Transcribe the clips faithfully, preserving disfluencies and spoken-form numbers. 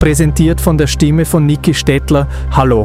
präsentiert von der Stimme von Niki Stettler. Hallo!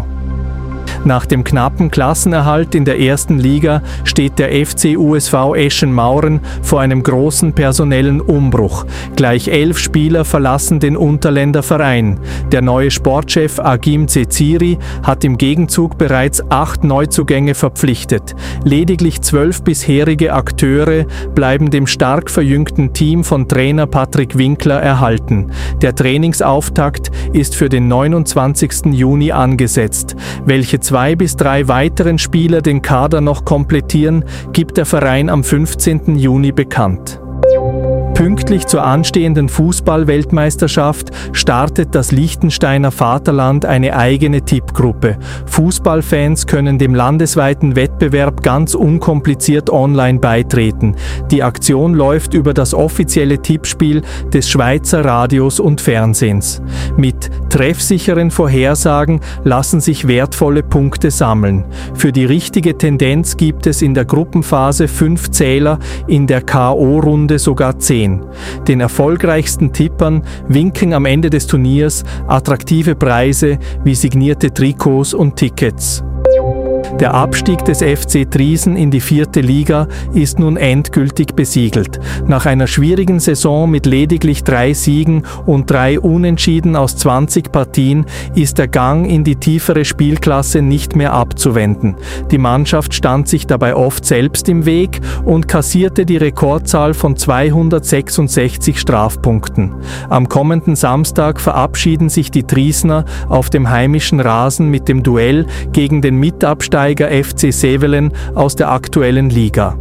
Nach dem knappen Klassenerhalt in der ersten Liga steht der F C U S V Eschen-Mauren vor einem großen personellen Umbruch. Gleich elf Spieler verlassen den Unterländer Verein. Der neue Sportchef Agim Zeciri hat im Gegenzug bereits acht Neuzugänge verpflichtet. Lediglich zwölf bisherige Akteure bleiben dem stark verjüngten Team von Trainer Patrick Winkler erhalten. Der Trainingsauftakt ist für den neunundzwanzigsten Juni angesetzt. Welche zwei bis drei weiteren Spieler den Kader noch komplettieren, gibt der Verein am fünfzehnten Juni bekannt. Pünktlich zur anstehenden Fußball-Weltmeisterschaft startet das Liechtensteiner Vaterland eine eigene Tippgruppe. Fußballfans können dem landesweiten Wettbewerb ganz unkompliziert online beitreten. Die Aktion läuft über das offizielle Tippspiel des Schweizer Radios und Fernsehens. Mit treffsicheren Vorhersagen lassen sich wertvolle Punkte sammeln. Für die richtige Tendenz gibt es in der Gruppenphase fünf Zähler, in der K O-Runde sogar zehn. Den erfolgreichsten Tippern winken am Ende des Turniers attraktive Preise wie signierte Trikots und Tickets. Der Abstieg des F C Triesen in die vierte Liga ist nun endgültig besiegelt. Nach einer schwierigen Saison mit lediglich drei Siegen und drei Unentschieden aus zwanzig Partien ist der Gang in die tiefere Spielklasse nicht mehr abzuwenden. Die Mannschaft stand sich dabei oft selbst im Weg und kassierte die Rekordzahl von zweihundertsechsundsechzig Strafpunkten. Am kommenden Samstag verabschieden sich die Triesner auf dem heimischen Rasen mit dem Duell gegen den Mitabsteiger F C Sevelen aus der aktuellen Liga.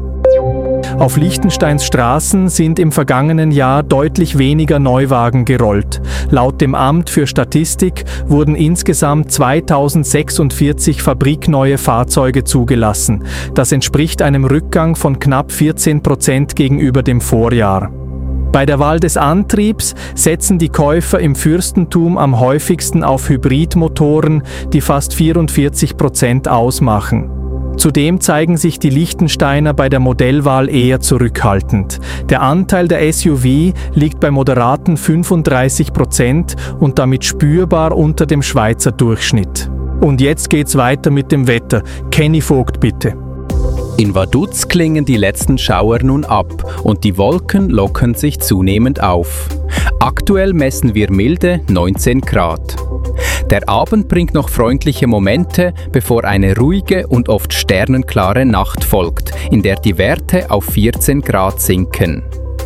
Auf Liechtensteins Straßen sind im vergangenen Jahr deutlich weniger Neuwagen gerollt. Laut dem Amt für Statistik wurden insgesamt zweitausendsechsundvierzig fabrikneue Fahrzeuge zugelassen. Das entspricht einem Rückgang von knapp vierzehn Prozent gegenüber dem Vorjahr. Bei der Wahl des Antriebs setzen die Käufer im Fürstentum am häufigsten auf Hybridmotoren, die fast vierundvierzig Prozent ausmachen. Zudem zeigen sich die Liechtensteiner bei der Modellwahl eher zurückhaltend. Der Anteil der S U V liegt bei moderaten fünfunddreißig Prozent und damit spürbar unter dem Schweizer Durchschnitt. Und jetzt geht's weiter mit dem Wetter. Kenny Vogt, bitte. In Vaduz klingen die letzten Schauer nun ab und die Wolken lockern sich zunehmend auf. Aktuell messen wir milde neunzehn Grad. Der Abend bringt noch freundliche Momente, bevor eine ruhige und oft sternenklare Nacht folgt, in der die Werte auf vierzehn Grad sinken.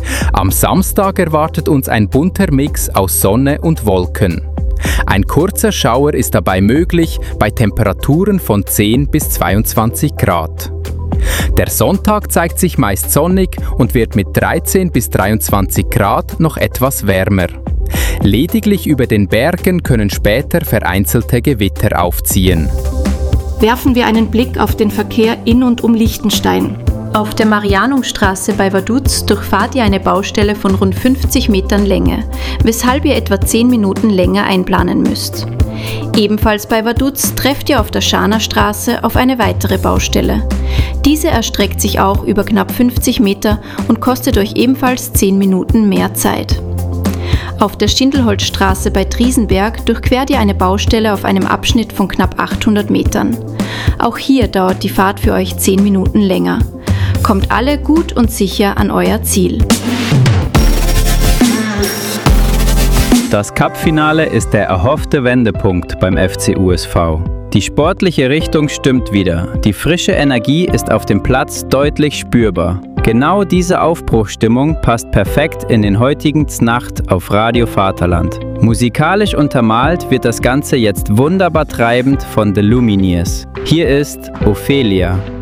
Am Samstag erwartet uns ein bunter Mix aus Sonne und Wolken. Ein kurzer Schauer ist dabei möglich bei Temperaturen von zehn bis zweiundzwanzig Grad. Der Sonntag zeigt sich meist sonnig und wird mit dreizehn bis dreiundzwanzig Grad noch etwas wärmer. Lediglich über den Bergen können später vereinzelte Gewitter aufziehen. Werfen wir einen Blick auf den Verkehr in und um Liechtenstein. Auf der Marianumstraße bei Vaduz durchfahrt ihr eine Baustelle von rund fünfzig Metern Länge, weshalb ihr etwa zehn Minuten länger einplanen müsst. Ebenfalls bei Vaduz trefft ihr auf der Schanerstraße auf eine weitere Baustelle. Diese erstreckt sich auch über knapp fünfzig Meter und kostet euch ebenfalls zehn Minuten mehr Zeit. Auf der Schindelholzstraße bei Triesenberg durchquert ihr eine Baustelle auf einem Abschnitt von knapp achthundert Metern. Auch hier dauert die Fahrt für euch zehn Minuten länger. Kommt alle gut und sicher an euer Ziel. Das Cup-Finale ist der erhoffte Wendepunkt beim F C U S V. Die sportliche Richtung stimmt wieder. Die frische Energie ist auf dem Platz deutlich spürbar. Genau diese Aufbruchsstimmung passt perfekt in den heutigen Znacht auf Radio Vaterland. Musikalisch untermalt wird das Ganze jetzt wunderbar treibend von The Lumineers. Hier ist Ophelia.